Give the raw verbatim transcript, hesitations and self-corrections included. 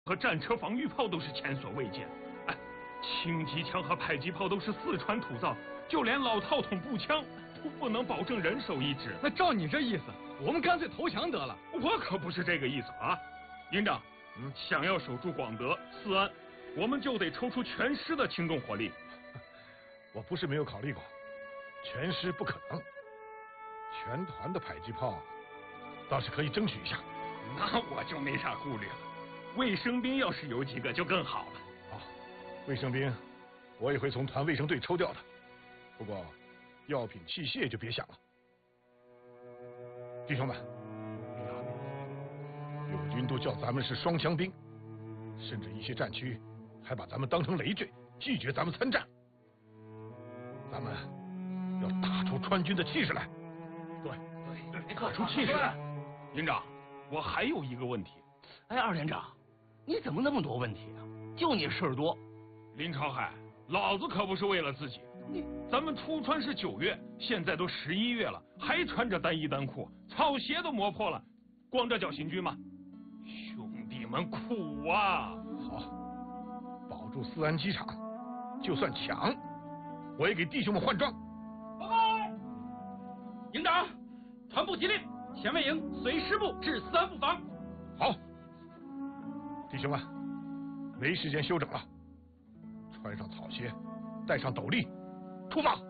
和战车防御炮都是前所未见。哎，轻机枪和迫击炮都是四川土造，就连老套筒步枪都不能保证人手一支。 那照你这意思，我们干脆投降得了。 我可不是这个意思啊，营长，嗯，想要守住广德、四安，我们就得抽出全师的轻重火力。 我不是没有考虑过，全师不可能，全团的迫击炮倒是可以争取一下。 那我就没啥顾虑了。卫生兵要是有几个就更好了。 好，卫生兵我也会从团卫生队抽调的，不过药品器械就别想了。弟兄们，友军都叫咱们是双枪兵，甚至一些战区还把咱们当成累赘，拒绝咱们参战。咱们要打出川军的气势来。 对对对，打出气势来。营长，我还有一个问题。 哎，二连长，你怎么那么多问题啊？就你事儿多。 林朝海，老子可不是为了自己。 你咱们出川是九月，现在都十一月了，还穿着单衣单裤，草鞋都磨破了，光着脚行军吗？兄弟们苦啊！ 好，保住四安机场，就算抢，我也给弟兄们换装。 报告，营长，团部急令，前卫营随师部至四安布防。 好，弟兄们，没时间休整了，穿上草鞋，戴上斗笠，出发！